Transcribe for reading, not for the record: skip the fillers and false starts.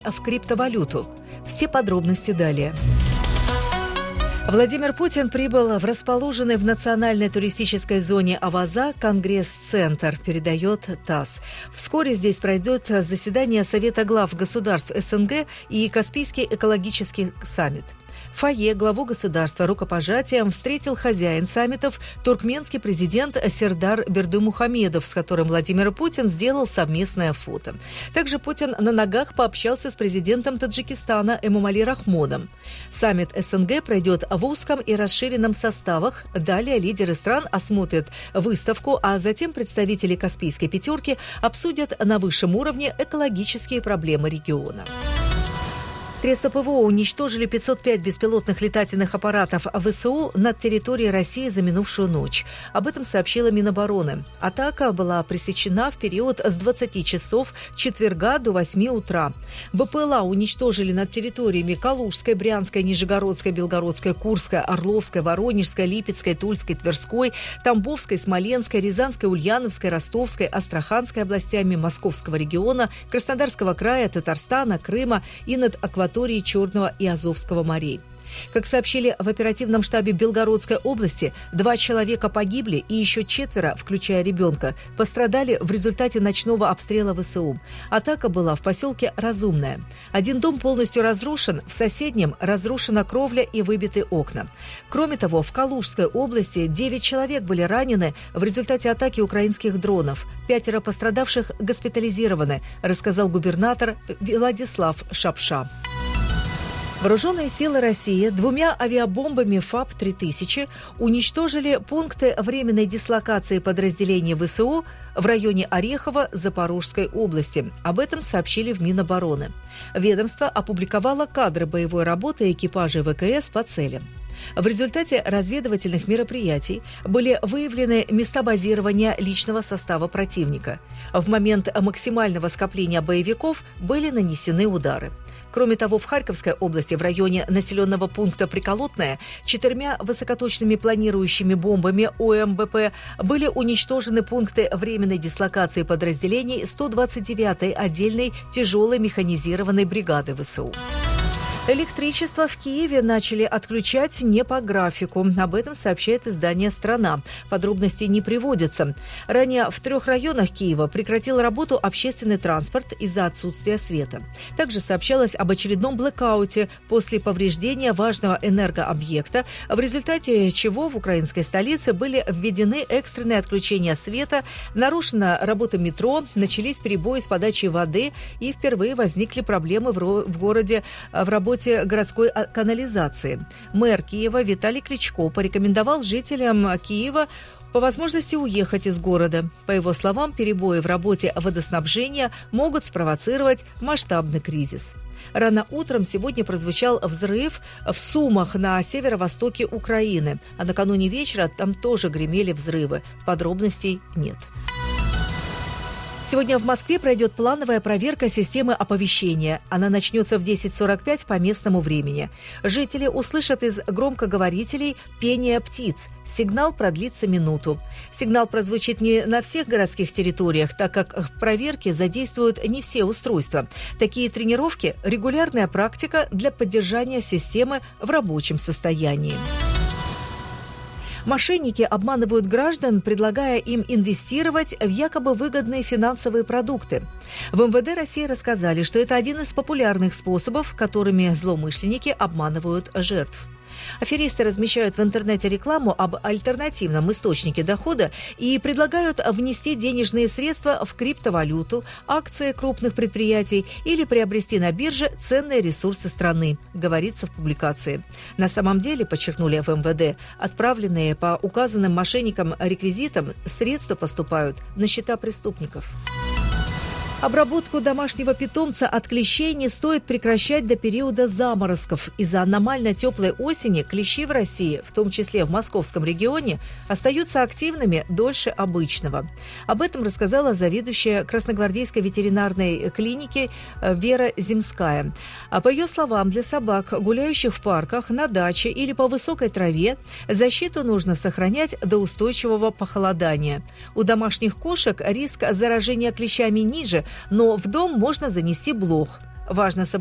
в криптовалюту. Все подробности далее. Владимир Путин прибыл в расположенный в национальной туристической зоне Аваза Конгресс-центр, передает ТАСС. Вскоре здесь пройдет заседание Совета глав государств СНГ и Каспийский экологический саммит. В фойе главу государства рукопожатием встретил хозяин саммитов, туркменский президент Сердар Бердымухамедов, с которым Владимир Путин сделал совместное фото. Также Путин на ногах пообщался с президентом Таджикистана Эмомали Рахмоном. Саммит СНГ пройдет в узком и расширенном составах. Далее лидеры стран осмотрят выставку, а затем представители Каспийской пятерки обсудят на высшем уровне экологические проблемы региона. Средства ПВО уничтожили 505 беспилотных летательных аппаратов ВСУ над территорией России за минувшую ночь. Об этом сообщила Минобороны. Атака была пресечена в период с 20 часов четверга до 8 утра. БПЛА уничтожили над территориями Калужской, Брянской, Нижегородской, Белгородской, Курской, Орловской, Воронежской, Липецкой, Тульской, Тверской, Тамбовской, Смоленской, Рязанской, Ульяновской, Ростовской, Астраханской областями Московского региона, Краснодарского края, Татарстана, Крыма и над акваторией Черного и Азовского морей. Как сообщили в оперативном штабе Белгородской области, 2 человека погибли и еще 4, включая ребенка, пострадали в результате ночного обстрела ВСУ. Атака была в поселке Разумное. 1 дом полностью разрушен, в соседнем разрушена кровля и выбиты окна. Кроме того, в Калужской области 9 человек были ранены в результате атаки украинских дронов. 5 пострадавших госпитализированы, рассказал губернатор Владислав Шапша. Вооруженные силы России 2 авиабомбами ФАБ-3000 уничтожили пункты временной дислокации подразделений ВСУ в районе Орехова Запорожской области. Об этом сообщили в Минобороны. Ведомство опубликовало кадры боевой работы экипажей ВКС по целям. В результате разведывательных мероприятий были выявлены места базирования личного состава противника. В момент максимального скопления боевиков были нанесены удары. Кроме того, в Харьковской области в районе населенного пункта Приколотное 4 высокоточными планирующими бомбами ОМБП были уничтожены пункты временной дислокации подразделений 129-й отдельной тяжелой механизированной бригады ВСУ. Электричество в Киеве начали отключать не по графику. Об этом сообщает издание «Страна». Подробностей не приводятся. Ранее в 3 районах Киева прекратил работу общественный транспорт из-за отсутствия света. Также сообщалось об очередном блэкауте после повреждения важного энергообъекта, в результате чего в украинской столице были введены экстренные отключения света, нарушена работа метро, начались перебои с подачей воды и впервые возникли проблемы в городе в работе городской канализации. Мэр Киева Виталий Кличко порекомендовал жителям Киева по возможности уехать из города. По его словам, перебои в работе водоснабжения могут спровоцировать масштабный кризис. Рано утром сегодня прозвучал взрыв в Сумах на северо-востоке Украины, а накануне вечера там тоже гремели взрывы. Подробностей нет. Сегодня в Москве пройдет плановая проверка системы оповещения. Она начнется в 10:45 по местному времени. Жители услышат из громкоговорителей пение птиц. Сигнал продлится минуту. Сигнал прозвучит не на всех городских территориях, так как в проверке задействуют не все устройства. Такие тренировки – регулярная практика для поддержания системы в рабочем состоянии. Мошенники обманывают граждан, предлагая им инвестировать в якобы выгодные финансовые продукты. В МВД России рассказали, что это один из популярных способов, которыми злоумышленники обманывают жертв. Аферисты размещают в интернете рекламу об альтернативном источнике дохода и предлагают внести денежные средства в криптовалюту, акции крупных предприятий или приобрести на бирже ценные ресурсы страны, говорится в публикации. На самом деле, подчеркнули в МВД, отправленные по указанным мошенникам реквизитам средства поступают на счета преступников. Обработку домашнего питомца от клещей не стоит прекращать до периода заморозков. Из-за аномально теплой осени клещи в России, в том числе в московском регионе, остаются активными дольше обычного. Об этом рассказала заведующая Красногвардейской ветеринарной клиники Вера Земская. А по ее словам, для собак, гуляющих в парках, на даче или по высокой траве, защиту нужно сохранять до устойчивого похолодания. У домашних кошек риск заражения клещами ниже, но в дом можно занести блох. Важно